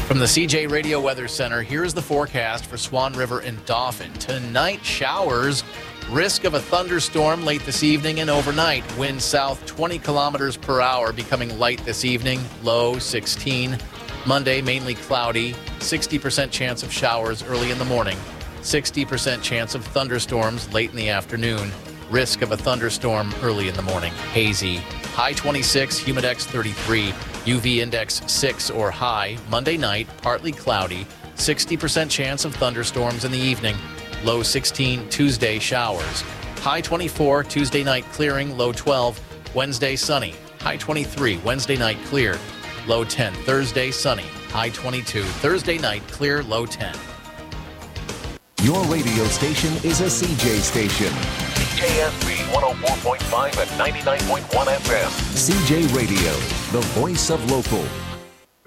From the CJ Radio Weather Center, here's the forecast for Swan River and Dauphin. Tonight, showers. Risk of a thunderstorm late this evening and overnight. Wind south 20 kilometers per hour, becoming light this evening. Low 16. Monday, mainly cloudy. 60% chance of showers early in the morning. 60% chance of thunderstorms late in the afternoon. Risk of a thunderstorm early in the morning. Hazy. High 26, humidex 33. UV index 6 or high. Monday night, partly cloudy. 60% chance of thunderstorms in the evening. Low 16, Tuesday showers. High 24, Tuesday night clearing. Low 12, Wednesday sunny. High 23, Wednesday night clear. Low 10, Thursday sunny. High 22, Thursday night clear. Low 10. Your radio station is a CJ station. CJSB 104.5 and 99.1 FM. CJ Radio, the voice of local.